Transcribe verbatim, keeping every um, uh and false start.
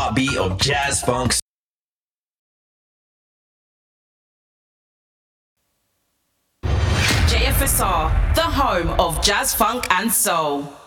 heartbeat of jazz funk. J F S R, the home of jazz, funk and soul.